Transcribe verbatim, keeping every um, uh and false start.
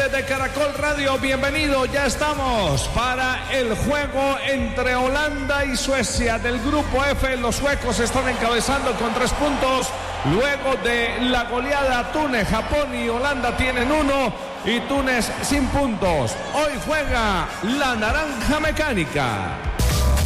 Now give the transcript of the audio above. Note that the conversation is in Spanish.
oyentes de Caracol Radio, bienvenidos. Ya estamos para el juego entre Holanda y Suecia del grupo F. Los suecos están encabezando con tres puntos. Luego de la goleada, Túnez, Japón y Holanda tienen uno y Túnez sin puntos. Hoy juega la Naranja Mecánica.